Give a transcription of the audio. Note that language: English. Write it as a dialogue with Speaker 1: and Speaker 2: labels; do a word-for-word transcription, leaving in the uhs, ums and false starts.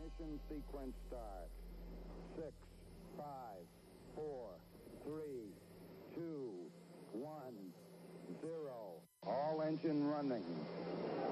Speaker 1: Ignition sequence start. Six, five, four, three, two, one, zero. All engine running.